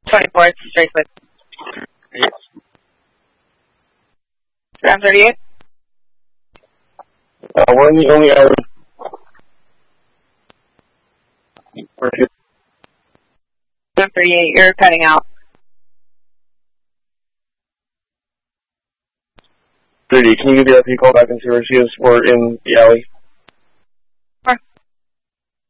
24th, straight with. Yes. Ground 38? We're in the only alley. We're good. Ground 38, you're cutting out. 30, can you give the RP call back and see where she is? We're in the alley.